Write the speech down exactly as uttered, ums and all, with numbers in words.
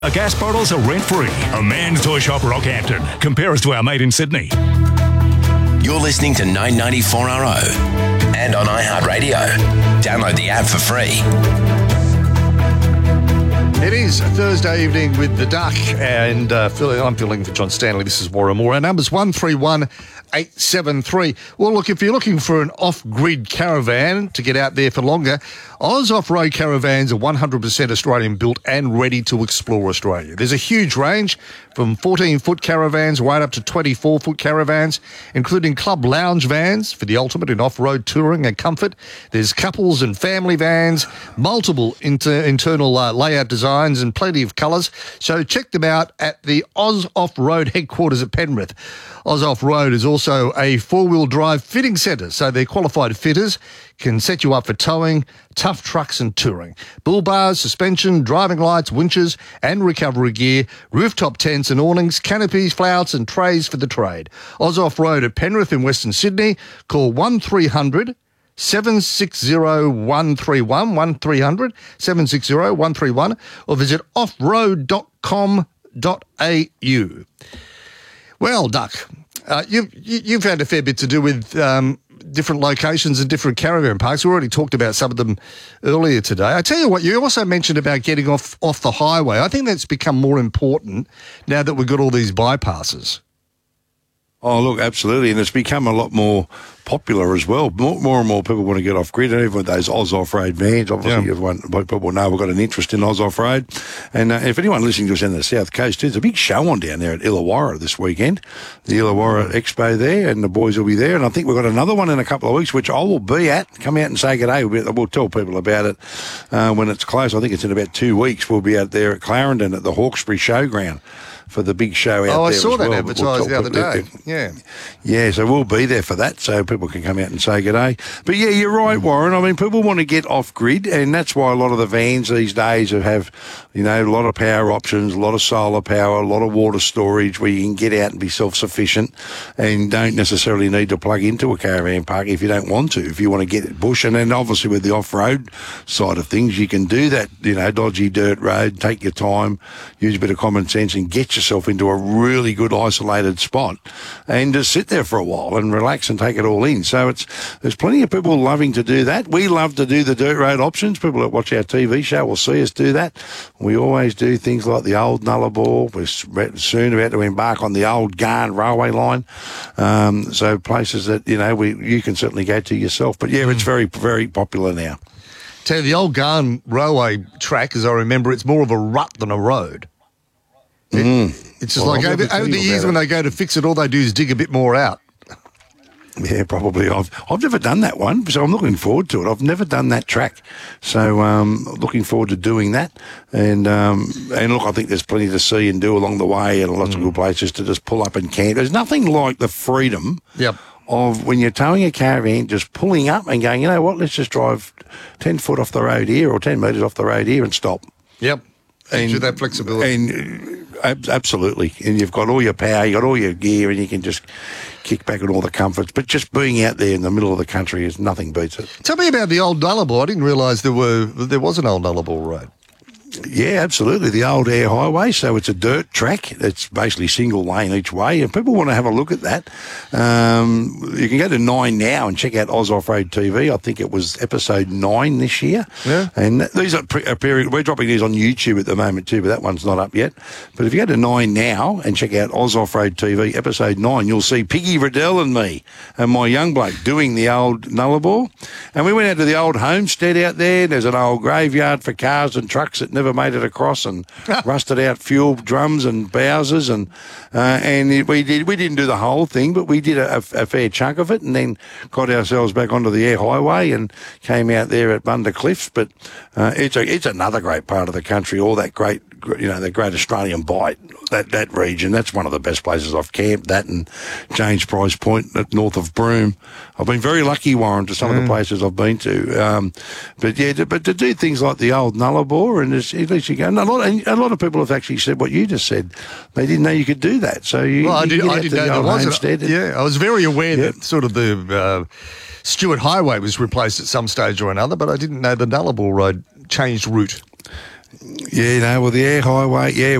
A gas bottles are rent-free. A man's toy shop, Rockhampton. Compare us to our mate in Sydney. You're listening to nine ninety-four R O and on iHeartRadio. Download the app for free. It is Thursday evening with the Duck, and uh, I'm filling for John Stanley. This is Warren Moore. Our number's one three one eight seven three. Well, look, if you're looking for an off-grid caravan to get out there for longer, Oz Off-Road Caravans are one hundred percent Australian-built and ready to explore Australia. There's a huge range from fourteen-foot caravans right up to twenty-four-foot caravans, including club lounge vans for the ultimate in off-road touring and comfort. There's couples and family vans, multiple inter- internal uh, layout designs and plenty of colours. So check them out at the Oz Off-Road headquarters at Penrith. Oz Off-Road is also a four-wheel drive fitting centre, so their qualified fitters can set you up for towing, tough trucks and touring. Bull bars, suspension, driving lights, winches and recovery gear, rooftop tents and awnings, canopies, flouts and trays for the trade. Oz Off-Road at Penrith in Western Sydney. Call one three hundred seven six zero one three one, one three hundred seven six zero one three one, or visit off road dot com dot a u. Well, Duck, uh, you've, you've had a fair bit to do with um, different locations and different caravan parks. We already talked about some of them earlier today. I tell you what, you also mentioned about getting off, off the highway. I think that's become more important now that we've got all these bypasses. Oh, look, absolutely. And it's become a lot more popular as well. More, more and more people want to get off grid, and even with those Oz Off-Road vans. Obviously, Yeah. everyone, people know we've got an interest in Oz Off-Road. And uh, if anyone listening to us on the South Coast, too, there's a big show on down there at Illawarra this weekend, the Illawarra Expo there, and the boys will be there. And I think we've got another one in a couple of weeks, which I will be at. Come out and say good day. We'll, be, we'll tell people about it uh, when it's close. I think it's in about two weeks. We'll be out there at Clarendon at the Hawkesbury Showground for the big show out Oh, I there saw as that well. advertised We'll the talk- other day. Yeah. Yeah, so we'll be there for that, so people can come out and say good day. But yeah, you're right, Warren. I mean, people want to get off grid, and that's why a lot of the vans these days have, you know, a lot of power options, a lot of solar power, a lot of water storage where you can get out and be self-sufficient and don't necessarily need to plug into a caravan park if you don't want to, if you want to get it bush. And then obviously with the off-road side of things, you can do that, you know, dodgy dirt road, take your time, use a bit of common sense and get yourself into a really good isolated spot and just sit there for a while and relax and take it all in. So it's there's plenty of people loving to do that. We love to do the dirt road options. People that watch our T V show will see us do that. We always do things like the old Nullarbor. We're soon about to embark on the old Garn railway line. Um, so places that, you know, we you can certainly go to yourself. But yeah, it's very, very popular now. Tell you, the old Garn railway track, as I remember, it's more of a rut than a road. It, Mm. It's just Well, like I'll over, never tell over the you years about when it. they go to fix it, all they do is dig a bit more out. Yeah, probably. I've I've never done that one, so I'm looking forward to it. I've never done that track, so um, looking forward to doing that. And um, and look, I think there's plenty to see and do along the way, and lots of good places to just pull up and camp. There's nothing like the freedom Yep. of when you're towing a caravan, just pulling up and going, you know what, let's just drive ten foot off the road here or ten metres off the road here and stop. Yep. And that flexibility. And uh, ab- absolutely. And you've got all your power, you've got all your gear, and you can just kick back on all the comforts. But just being out there in the middle of the country is nothing beats it. Tell me about the old Nullarbor. I didn't realise there were there was an old Nullarbor road. Yeah, absolutely. The old air highway. So it's a dirt track. It's basically single lane each way. And people want to have a look at that. Um, you can go to Nine now and check out Oz Off-Road T V. I think it was episode nine this year. Yeah. And these are pre- a period. We're dropping these on YouTube at the moment too, but that one's not up yet. But if you go to Nine now and check out Oz Off-Road T V, episode nine, you'll see Piggy Riddell and me and my young bloke doing the old Nullarbor. And we went out to the old homestead out there. There's an old graveyard for cars and trucks that never made it across, and rusted out fuel drums and Bowsers, and uh, and we did we didn't do the whole thing, but we did a, a fair chunk of it, and then got ourselves back onto the air highway and came out there at Bunda Cliffs. But uh, it's a, it's another great part of the country, all that great, you know, the Great Australian Bight, that that region. That's one of the best places I've camped. That and James Price Point at north of Broome. I've been very lucky, Warren, to some mm. of the places I've been to. Um, but yeah, to, but to do things like the old Nullarbor, and at least you go. And a lot, and a lot of people have actually said what you just said. They didn't know you could do that. So you, well, I, you did, get I out didn't to know the there old was. homestead. An, yeah, I was very aware Yep. that sort of the uh, Stewart Highway was replaced at some stage or another, but I didn't know the Nullarbor Road changed route. Yeah, no, well, the air highway, yeah,